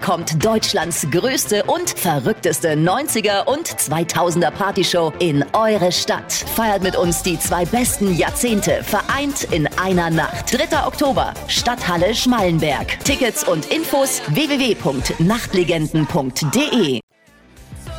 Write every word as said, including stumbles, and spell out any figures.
kommt Deutschlands größte und verrückteste neunziger und zweitausender Partyshow in eure Stadt. Feiert mit uns die zwei besten Jahrzehnte, vereint in einer Nacht. dritter Oktober, Stadthalle Schmallenberg. Tickets und Infos w w w punkt nachtlegenden punkt de.